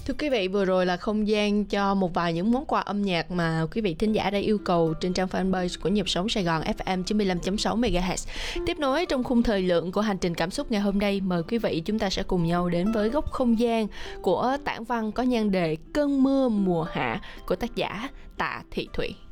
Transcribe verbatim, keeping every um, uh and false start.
Thưa quý vị, vừa rồi là không gian cho một vài những món quà âm nhạc mà quý vị thính giả đã yêu cầu trên trang fanpage của Nhịp Sống Sài Gòn ép em chín mươi lăm phẩy sáu mê ga héc. Tiếp nối trong khung thời lượng của hành trình cảm xúc ngày hôm nay, mời quý vị chúng ta sẽ cùng nhau đến với góc không gian của tản văn có nhan đề Cơn mưa mùa hạ của tác giả Tạ Thị Thủy.